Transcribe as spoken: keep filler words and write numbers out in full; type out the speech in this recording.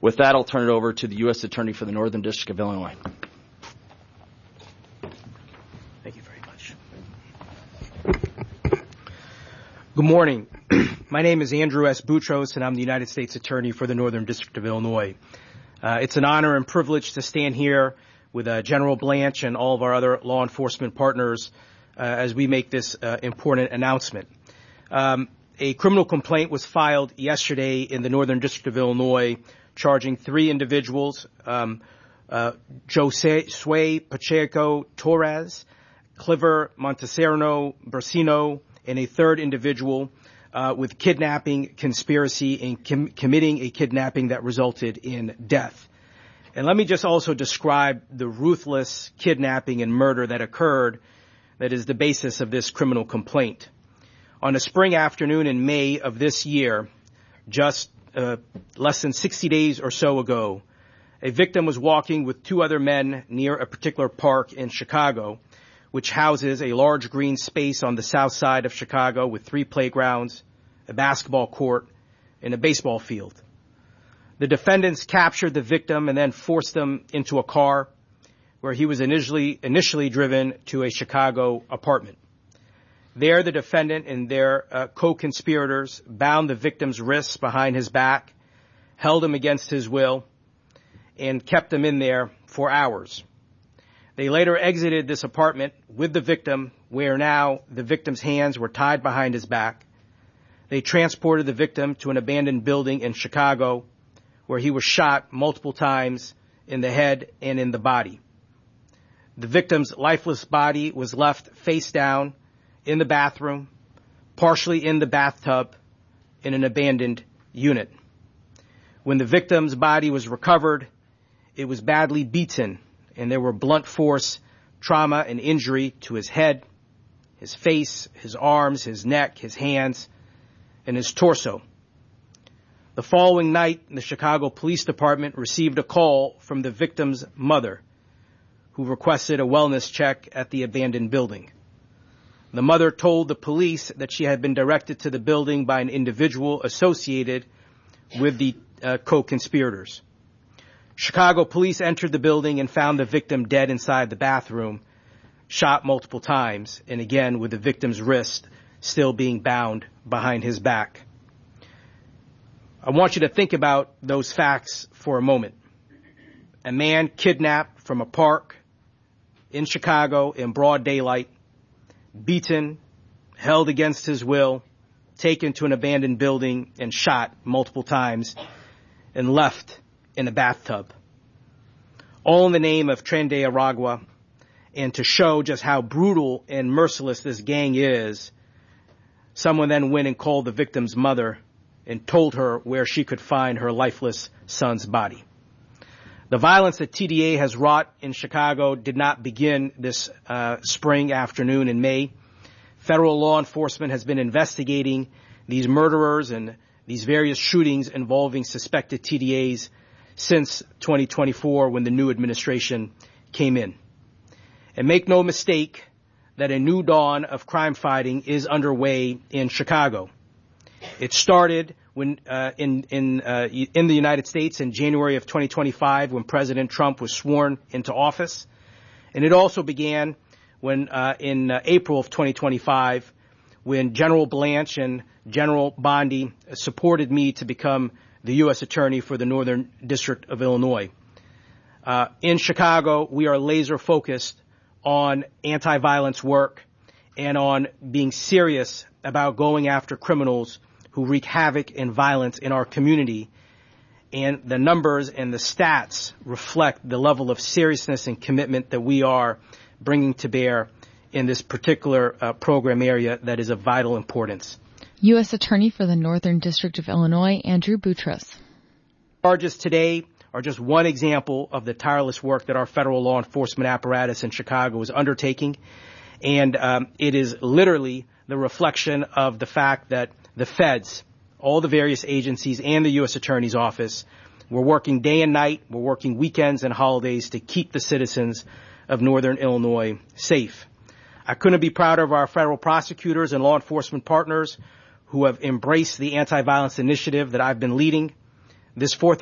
With that, I'll turn it over to the U S Attorney for the Northern District of Illinois. Thank you very much. Good morning. My name is Andrew S. Boutros, and I'm the United States Attorney for the Northern District of Illinois. Uh, it's an honor and privilege to stand here with uh, General Blanche and all of our other law enforcement partners uh, as we make this uh, important announcement. Um, a criminal complaint was filed yesterday in the Northern District of Illinois charging three individuals, um, uh, Josue Pacheco Torres, Cliver Montesano Bursino, and a third individual uh, with kidnapping, conspiracy, and com- committing a kidnapping that resulted in death. And let me just also describe the ruthless kidnapping and murder that occurred that is the basis of this criminal complaint. On a spring afternoon in May of this year, just uh, less than sixty days or so ago, a victim was walking with two other men near a particular park in Chicago, which houses a large green space on the south side of Chicago with three playgrounds, a basketball court, and a baseball field. The defendants captured the victim and then forced him into a car where he was initially, initially driven to a Chicago apartment. There, the defendant and their uh, co-conspirators bound the victim's wrists behind his back, held him against his will, and kept him in there for hours. They later exited this apartment with the victim, where now the victim's hands were tied behind his back. They transported the victim to an abandoned building in Chicago, where he was shot multiple times in the head and in the body. The victim's lifeless body was left face down in the bathroom, partially in the bathtub, in an abandoned unit. When the victim's body was recovered, it was badly beaten, and there were blunt force trauma and injury to his head, his face, his arms, his neck, his hands, and his torso. The following night, the Chicago Police Department received a call from the victim's mother, who requested a wellness check at the abandoned building. The mother told the police that she had been directed to the building by an individual associated with the uh, co-conspirators. Chicago police entered the building and found the victim dead inside the bathroom, shot multiple times, and again with the victim's wrist still being bound behind his back. I want you to think about those facts for a moment. A man kidnapped from a park in Chicago in broad daylight, beaten, held against his will, taken to an abandoned building and shot multiple times, and left in a bathtub. All in the name of Tren de Aragua, and to show just how brutal and merciless this gang is, someone then went and called the victim's mother and told her where she could find her lifeless son's body. The violence that T D A has wrought in Chicago did not begin this uh, spring afternoon in May. Federal law enforcement has been investigating these murderers and these various shootings involving suspected T D As since twenty twenty-four, when the new administration came in. And make no mistake that a new dawn of crime fighting is underway in Chicago. It started when uh, in in uh, in the United States in January of twenty twenty-five, when President Trump was sworn into office, and it also began when uh, in uh, April of twenty twenty-five, when General Blanche and General Bondi supported me to become the U S Attorney for the Northern District of Illinois. Uh, in Chicago, we are laser focused on anti-violence work and on being serious about going after criminals who wreak havoc and violence in our community. And the numbers and the stats reflect the level of seriousness and commitment that we are bringing to bear in this particular uh, program area that is of vital importance. U S Attorney for the Northern District of Illinois, Andrew Boutros. Charges today are just one example of the tireless work that our federal law enforcement apparatus in Chicago is undertaking. And um, it is literally the reflection of the fact that the feds, all the various agencies, and the U S Attorney's Office, we're working day and night, we're working weekends and holidays to keep the citizens of Northern Illinois safe. I couldn't be prouder of our federal prosecutors and law enforcement partners who have embraced the anti-violence initiative that I've been leading. This Fourth